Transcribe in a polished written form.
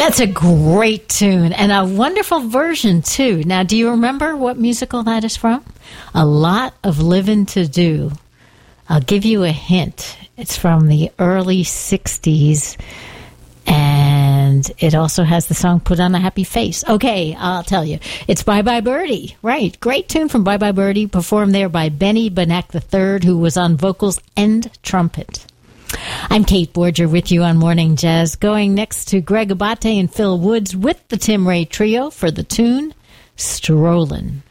That's a great tune and a wonderful version, too. Now, do you remember what musical that is from? A Lot of Living to Do. I'll give you a hint. It's from the early 60s, and it also has the song Put on a Happy Face. Okay, I'll tell you. It's Bye Bye Birdie. Right, great tune from Bye Bye Birdie, performed there by Benny Benack III, who was on vocals and trumpet. I'm Kate Borger with you on Morning Jazz, going next to Greg Abate and Phil Woods with the Tim Ray Trio for the tune Strollin'.